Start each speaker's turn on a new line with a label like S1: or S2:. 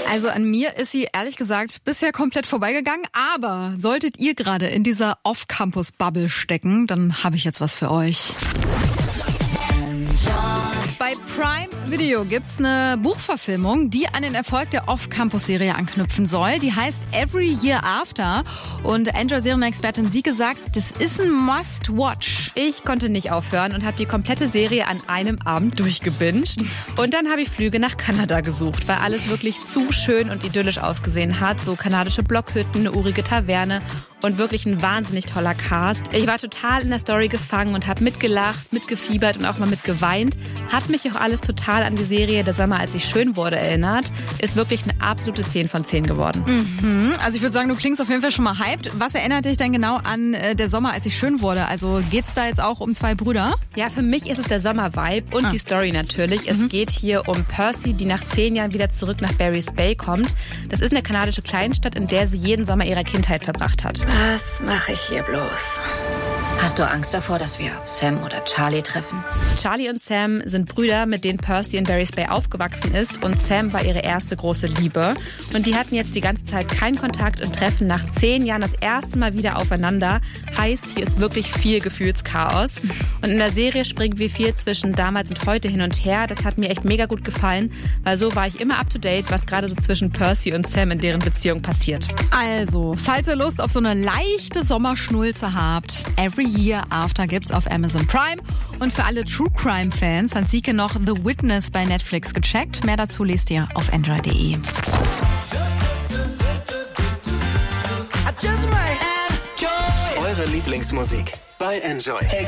S1: Also an mir ist sie ehrlich gesagt bisher komplett vorbeigegangen, aber solltet ihr gerade in dieser Off-Campus-Bubble stecken, dann habe ich jetzt was für euch. Bei Prime Video gibt's eine Buchverfilmung, die an den Erfolg der Off-Campus-Serie anknüpfen soll. Die heißt Every Year After. Und Enjoy-Serienexpertin Sieke sagt, das ist ein Must-Watch.
S2: Ich konnte nicht aufhören und habe die komplette Serie an einem Abend durchgebinged. Und dann habe ich Flüge nach Kanada gesucht, weil alles wirklich zu schön und idyllisch ausgesehen hat. So kanadische Blockhütten, eine urige Taverne und wirklich ein wahnsinnig toller Cast. Ich war total in der Story gefangen und habe mitgelacht, mitgefiebert und auch mal mitgeweint. Hat mich auch alles total an die Serie Der Sommer, als ich schön wurde erinnert. Ist wirklich eine absolute 10 von 10 geworden.
S1: Also ich würde sagen, du klingst auf jeden Fall schon mal hyped. Was erinnert dich denn genau an Der Sommer, als ich schön wurde? Also geht's da jetzt auch um 2 Brüder?
S2: Ja, für mich ist es der Sommer-Vibe und die Story natürlich. Es geht hier um Percy, die nach 10 Jahren wieder zurück nach Barry's Bay kommt. Das ist eine kanadische Kleinstadt, in der sie jeden Sommer ihrer Kindheit verbracht hat.
S3: Was mache ich hier bloß? Hast du Angst davor, dass wir Sam oder Charlie treffen?
S2: Charlie und Sam sind Brüder, mit denen Percy in Barry's Bay aufgewachsen ist, und Sam war ihre erste große Liebe. Und die hatten jetzt die ganze Zeit keinen Kontakt und treffen nach 10 Jahren das erste Mal wieder aufeinander. Heißt, hier ist wirklich viel Gefühlschaos. Und in der Serie springen wir viel zwischen damals und heute hin und her. Das hat mir echt mega gut gefallen, weil so war ich immer up to date, was gerade so zwischen Percy und Sam in deren Beziehung passiert.
S1: Also, falls ihr Lust auf so eine leichte Sommerschnulze habt, Every Year After gibt's auf Amazon Prime. Und für alle True Crime Fans hat Sieke noch The Witness bei Netflix gecheckt. Mehr dazu lest ihr auf enjoy.de.
S4: Eure Lieblingsmusik bei Enjoy.